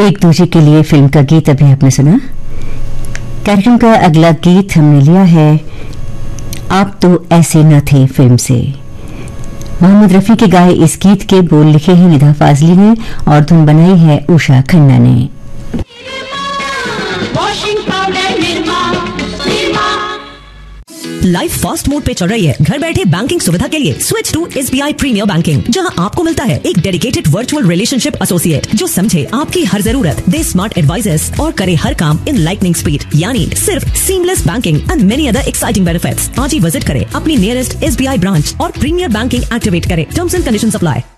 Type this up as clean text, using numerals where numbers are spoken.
एक दूजे के लिए फिल्म का गीत अभी आपने सुना। कार्यक्रम का अगला गीत हमने लिया है आप तो ऐसे न थे फिल्म से। मोहम्मद रफी के गाए इस गीत के बोल लिखे हैं निधा फाजली ने और धुन बनाई है उषा खन्ना ने। लाइफ फास्ट मोड पे चल रही है। घर बैठे बैंकिंग सुविधा के लिए switch to SBI premiere banking, जहां आपको मिलता है एक डेडिकेटेड वर्चुअल रिलेशनशिप एसोसिएट जो समझे आपकी हर जरूरत, दे स्मार्ट एडवाइजेस और करे हर काम इन लाइटनिंग स्पीड, यानी सिर्फ seamless banking and many other exciting benefits. आज ही विजिट करें अपनी नियरेस्ट SBI ब्रांच और प्रीमियर बैंकिंग एक्टिवेट करें। Terms and conditions apply.